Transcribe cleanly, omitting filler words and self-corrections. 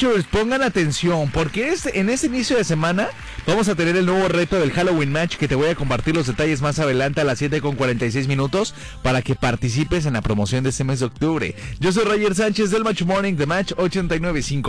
Matchers, pongan atención, porque en este inicio de semana vamos a tener el nuevo reto del Halloween Match, que te voy a compartir los detalles más adelante a las 7:46 para que participes en la promoción de este mes de octubre. Yo soy Roger Sánchez del Match Morning de Match 89.5.